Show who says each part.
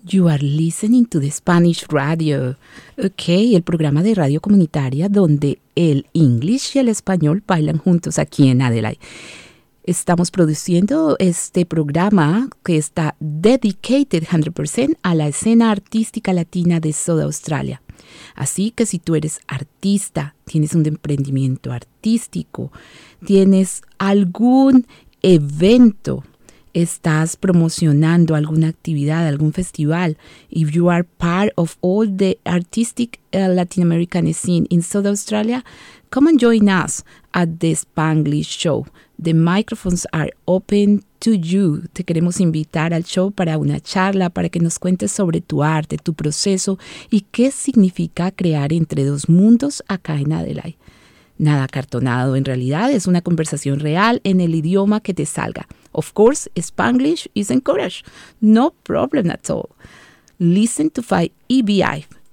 Speaker 1: You are listening to the Spanish Radio. Ok, el programa de radio comunitaria donde el English y el español bailan juntos aquí en Adelaide. Estamos produciendo este programa que está dedicated 100% a la escena artística latina de South Australia. Así que si tú eres artista, tienes un emprendimiento artístico, tienes algún evento, estás promocionando alguna actividad, algún festival, if you are part of all the artistic Latin American scene in South Australia, come and join us at the Spanglish Show. The microphones are open to you. Te queremos invitar al show para una charla, para que nos cuentes sobre tu arte, tu proceso y qué significa crear entre dos mundos acá en Adelaide. Nada cartonado, en realidad es una conversación real en el idioma que te salga. Of course, Spanglish is encouraged. No problem at all. Listen to 5EBI